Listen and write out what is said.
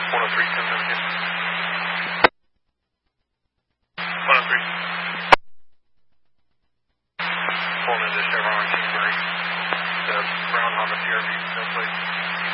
103, 1017. 103. Pulling into Chevron Kingsbury. The brown Honda CRV, no plate.